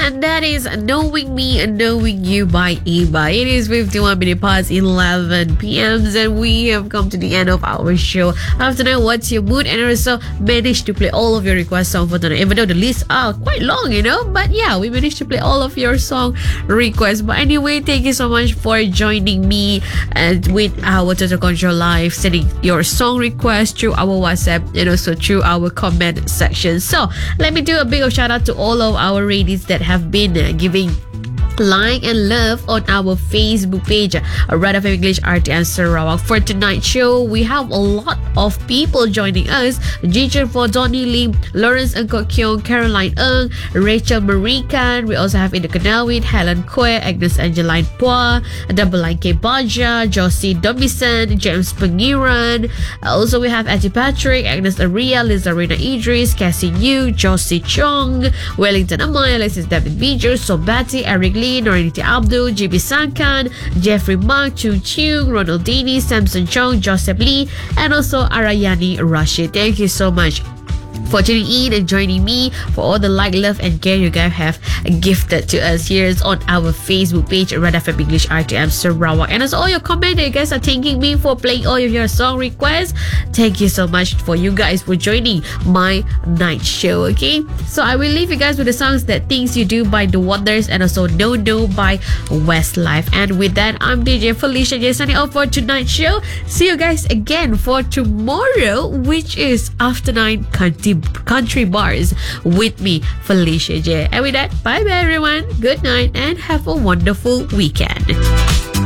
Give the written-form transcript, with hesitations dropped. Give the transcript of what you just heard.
and that is Knowing Me and Knowing You by Eva. It is 51 minutes past 11 p.m. and we have come to the end of our show. After that, what's your mood? And also managed to play all of your request songs for tonight, even though the lists are quite long, but yeah, we managed to play all of your song requests. But anyway, thank you so much for joining me and with our Total Control Live, sending your song requests through our WhatsApp and also through our comment section. So let me do a big shout out to all of our ladies that have been giving like and love on our Facebook page, Red FM English RTM Sarawak. For tonight's show, we have a lot of people joining us. Ginger for Donnie Lim, Lawrence Ng Kok Kiong, Caroline Ng, Rachel Marikan. We also have in the canal with Helen Kwe, Agnes Angeline Pua, Double Line K Baja, Josie Domison, James Pengiran. Also, we have Auntie Patrick, Agnes Aria, Lizarina Idris, Cassie Yu, Josie Chong, Wellington Amay, Alexis David Bijur, Sobati, Eric Lee, Norinity Abdul, GB Sankan, Jeffrey Mark, Chu Chung, Ronaldini, Samson Chong, Joseph Lee, and also Arayani Rashid. Thank you so much for tuning in and joining me, for all the like, love and care you guys have gifted to us here on our Facebook page, Red FM English RTM Sarawak. And as all your comments, you guys are thanking me for playing all of your song requests. Thank you so much for you guys for joining my night show, okay? So I will leave you guys with the songs that Things You Do by The Wonders and also No No by Westlife. And with that, I'm DJ Felicia J signing off for tonight's show. See you guys again for tomorrow, which is After 9 Country Bars with me, Felicia J. And with that, bye bye everyone, good night and have a wonderful weekend.